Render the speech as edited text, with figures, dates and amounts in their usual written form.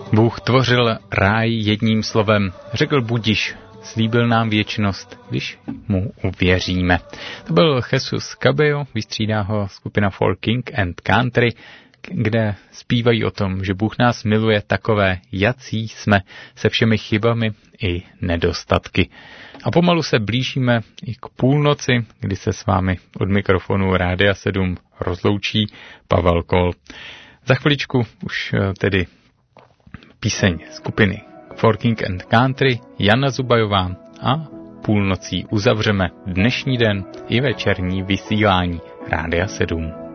Bůh tvořil ráj jedním slovem, řekl budiš, slíbil nám věčnost, když mu uvěříme. To byl Jesus Cabello, vystřídá ho skupina For King and Country, kde zpívají o tom, že Bůh nás miluje takové, jací jsme, se všemi chybami i nedostatky. A pomalu se blížíme i k půlnoci, kdy se s vámi od mikrofonu Rádia 7 rozloučí Pavel Kol. Za chviličku už tedy píseň skupiny For King and Country, Jana Zubajová, a půlnocí uzavřeme dnešní den i večerní vysílání Rádia 7.